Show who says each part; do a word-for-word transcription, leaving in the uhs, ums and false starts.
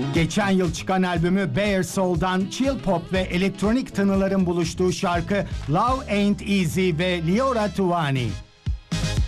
Speaker 1: Geçen yıl çıkan albümü Bare Soul'dan chill pop ve elektronik tınıların buluştuğu şarkı Love Ain't Easy ve Liora Tuvani.